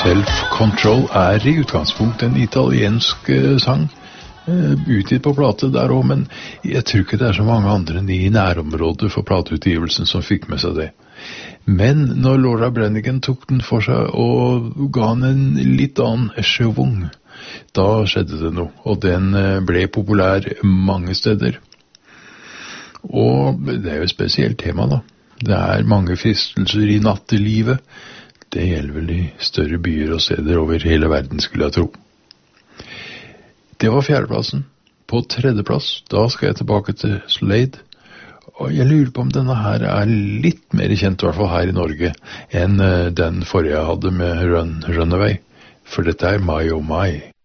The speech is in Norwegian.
Self-Control er i utgangspunktet en italiensk sang, utgitt på plate der også, men jeg tror ikke det er så mange andre enn i nærområdet for plateutgivelsen som fikk med seg det. Men når Laura Branigan tok den for seg og ga den en litt annen schwung, da skjedde det noe, og den ble populær mange steder. Og det er jo et spesielt tema da. Det er mange fristelser i nattelivet. Det gjelder vel i større byer og steder over hele verden, skulle jeg tro. Det var 4. plassen. På 3. plass, da skal jeg tilbake til Slade. Og jeg lurer på om denne her er litt mer kjent, i hvert fall her i Norge, enn den forrige jeg hadde med Runaway. For dette er My Oh My.